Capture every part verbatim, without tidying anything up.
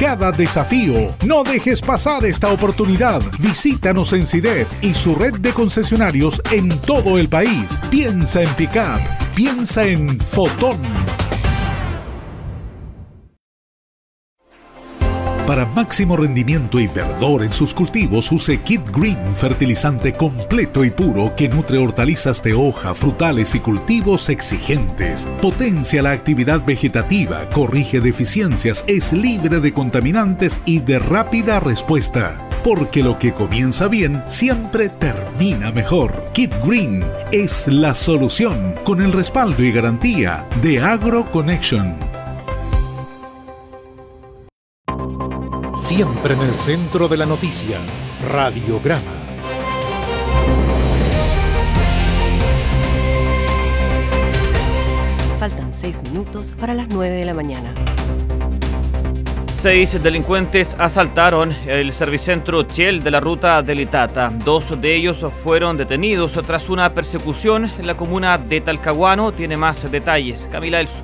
cada desafío. No dejes pasar esta oportunidad. Visítanos en SIDEF y su red de concesionarios en todo el país. Piensa en Pickup. Piensa en Fotón. Para máximo rendimiento y verdor en sus cultivos, use Kit Green, fertilizante completo y puro que nutre hortalizas de hoja, frutales y cultivos exigentes. Potencia la actividad vegetativa, corrige deficiencias, es libre de contaminantes y de rápida respuesta. Porque lo que comienza bien siempre termina mejor. Kit Green es la solución, con el respaldo y garantía de AgroConnection. Siempre en el centro de la noticia, Radiograma. Faltan seis minutos para las nueve de la mañana. Seis delincuentes asaltaron el servicentro Shell de la ruta del Itata. Dos de ellos fueron detenidos tras una persecución en la comuna de Talcahuano. Tiene más detalles. Camila Elso.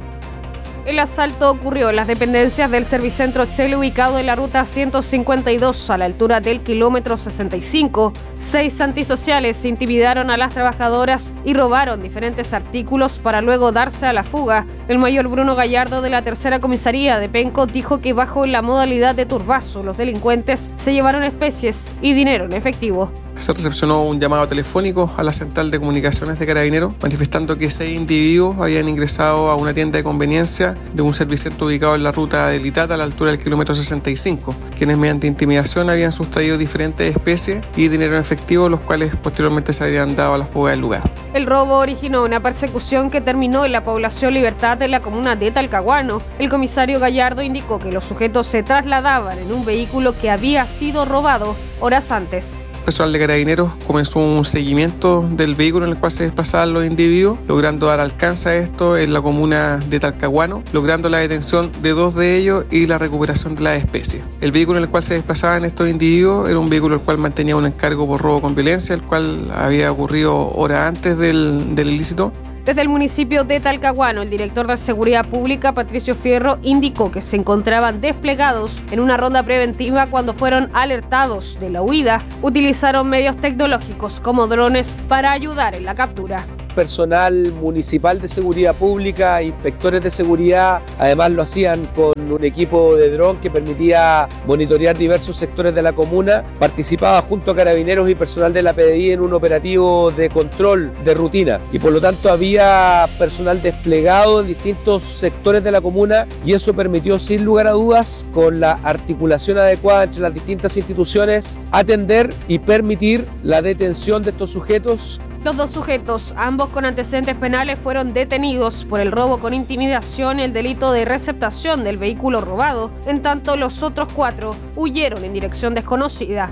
El asalto ocurrió en las dependencias del servicentro Shell ubicado en la ruta ciento cincuenta y dos a la altura del kilómetro sesenta y cinco. Seis antisociales intimidaron a las trabajadoras y robaron diferentes artículos para luego darse a la fuga. El mayor Bruno Gallardo de la tercera comisaría de Penco dijo que bajo la modalidad de turbazo los delincuentes se llevaron especies y dinero en efectivo. Se recepcionó un llamado telefónico a la central de comunicaciones de Carabineros manifestando que seis individuos habían ingresado a una tienda de conveniencia de un servicentro ubicado en la ruta del Itata a la altura del kilómetro sesenta y cinco, quienes mediante intimidación habían sustraído diferentes especies y dinero en efectivo, los cuales posteriormente se habían dado a la fuga del lugar. El robo originó una persecución que terminó en la población Libertad de la comuna de Talcahuano. El comisario Gallardo indicó que los sujetos se trasladaban en un vehículo que había sido robado horas antes. El personal de Carabineros comenzó un seguimiento del vehículo en el cual se desplazaban los individuos, logrando dar alcance a esto en la comuna de Talcahuano, logrando la detención de dos de ellos y la recuperación de las especies. El vehículo en el cual se desplazaban estos individuos era un vehículo el cual mantenía un encargo por robo con violencia, el cual había ocurrido horas antes del, del ilícito. Desde el municipio de Talcahuano, el director de Seguridad Pública, Patricio Fierro, indicó que se encontraban desplegados en una ronda preventiva cuando fueron alertados de la huida. Utilizaron medios tecnológicos como drones para ayudar en la captura. Personal municipal de seguridad pública, inspectores de seguridad, además lo hacían con un equipo de dron que permitía monitorear diversos sectores de la comuna. Participaba junto a Carabineros y personal de la P D I en un operativo de control de rutina y por lo tanto había personal desplegado en distintos sectores de la comuna y eso permitió sin lugar a dudas, con la articulación adecuada entre las distintas instituciones, atender y permitir la detención de estos sujetos. Los dos sujetos, ambos con antecedentes penales, fueron detenidos por el robo con intimidación y el delito de receptación del vehículo robado. En tanto, los otros cuatro huyeron en dirección desconocida.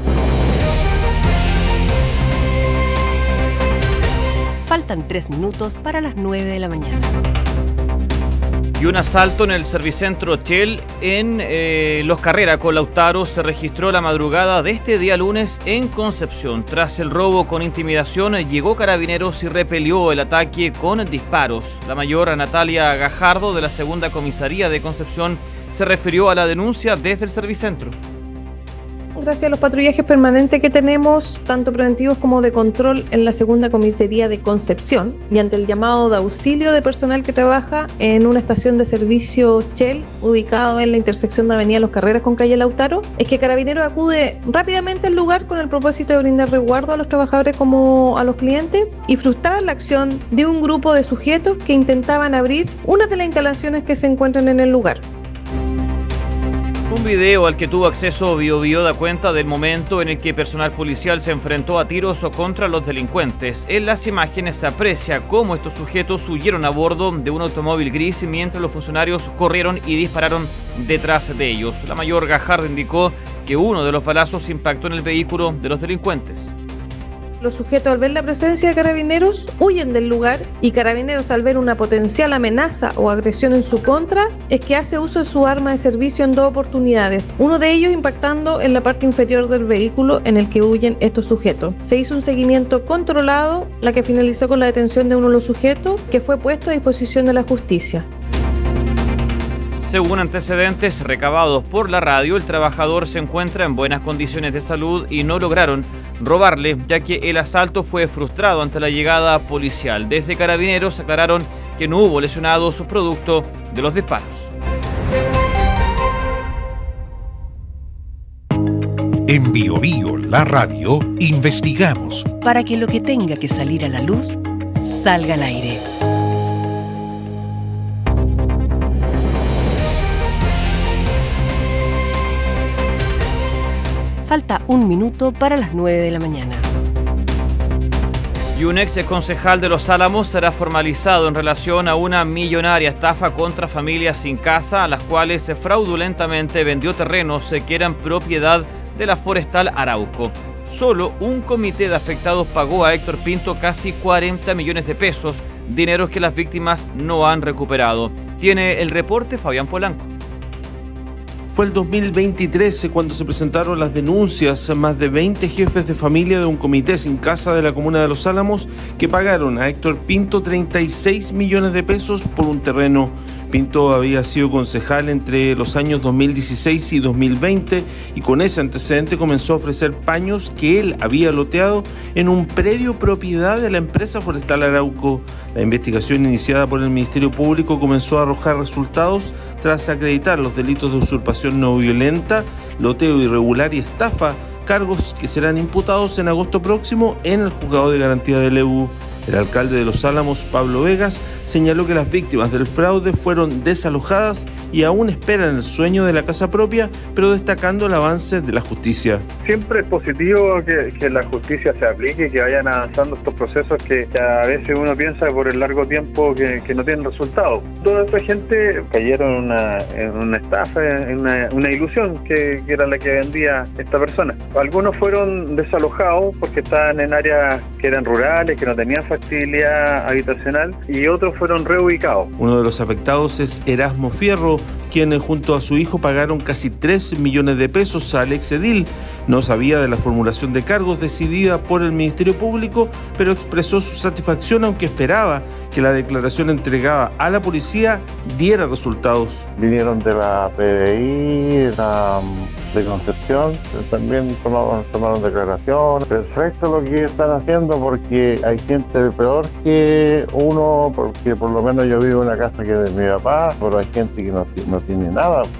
Faltan tres minutos para las nueve de la mañana. Y un asalto en el servicentro Shell en eh, Los Carreras con Lautaro se registró la madrugada de este día lunes en Concepción. Tras el robo con intimidación, llegó Carabineros y repelió el ataque con disparos. La mayor Natalia Gajardo de la segunda comisaría de Concepción se refirió a la denuncia desde el servicentro. Gracias a los patrullajes permanentes que tenemos, tanto preventivos como de control en la segunda comisaría de Concepción, y ante el llamado de auxilio de personal que trabaja en una estación de servicio Shell ubicado en la intersección de Avenida Los Carreras con calle Lautaro, es que Carabineros acude rápidamente al lugar con el propósito de brindar resguardo a los trabajadores como a los clientes y frustrar la acción de un grupo de sujetos que intentaban abrir una de las instalaciones que se encuentran en el lugar. Un video al que tuvo acceso Biobío da cuenta del momento en el que personal policial se enfrentó a tiros contra los delincuentes. En las imágenes se aprecia cómo estos sujetos huyeron a bordo de un automóvil gris mientras los funcionarios corrieron y dispararon detrás de ellos. La mayor Gajardo indicó que uno de los balazos impactó en el vehículo de los delincuentes. Los sujetos, al ver la presencia de Carabineros, huyen del lugar, y Carabineros, al ver una potencial amenaza o agresión en su contra, es que hace uso de su arma de servicio en dos oportunidades, uno de ellos impactando en la parte inferior del vehículo en el que huyen estos sujetos. Se hizo un seguimiento controlado, la que finalizó con la detención de uno de los sujetos, que fue puesto a disposición de la justicia. Según antecedentes recabados por la radio, el trabajador se encuentra en buenas condiciones de salud y no lograron robarle, ya que el asalto fue frustrado ante la llegada policial. Desde Carabineros aclararon que no hubo lesionados producto de los disparos. En Bio Bio, la radio, investigamos para que lo que tenga que salir a la luz salga al aire. Falta un minuto para las nueve de la mañana. Y un ex concejal de Los Álamos será formalizado en relación a una millonaria estafa contra familias sin casa, a las cuales fraudulentamente vendió terrenos que eran propiedad de la Forestal Arauco. Solo un comité de afectados pagó a Héctor Pinto casi cuarenta millones de pesos, dineros que las víctimas no han recuperado. Tiene el reporte Fabián Polanco. Fue el dos mil veintitrés cuando se presentaron las denuncias a más de veinte jefes de familia de un comité sin casa de la comuna de Los Álamos que pagaron a Héctor Pinto treinta y seis millones de pesos por un terreno. Pinto había sido concejal entre los años dos mil dieciséis y dos mil veinte y con ese antecedente comenzó a ofrecer paños que él había loteado en un predio propiedad de la empresa Forestal Arauco. La investigación iniciada por el Ministerio Público comenzó a arrojar resultados tras acreditar los delitos de usurpación no violenta, loteo irregular y estafa, cargos que serán imputados en agosto próximo en el Juzgado de Garantía de Lebu. El alcalde de Los Álamos, Pablo Vegas, señaló que las víctimas del fraude fueron desalojadas y aún esperan el sueño de la casa propia, pero destacando el avance de la justicia. Siempre es positivo que, que la justicia se aplique y que vayan avanzando estos procesos que, que a veces uno piensa por el largo tiempo que, que no tienen resultados. Toda esta gente cayeron en una, en una estafa, en una, una ilusión que, que era la que vendía esta persona. Algunos fueron desalojados porque estaban en áreas que eran rurales, que no tenían factibilidad habitacional, y otros fueron reubicados. Uno de los afectados es Erasmo Fierro, quien junto a su hijo pagaron casi tres millones de pesos al ex edil. No sabía de la formulación de cargos decidida por el Ministerio Público, pero expresó su satisfacción, aunque esperaba que la declaración entregada a la policía diera resultados. Vinieron de la P D I, de, la, de Concepción, también tomaron, tomaron declaración. Perfecto lo que están haciendo, porque hay gente peor que uno, porque por lo menos yo vivo en una casa que es de mi papá, pero hay gente que no, no tiene nada.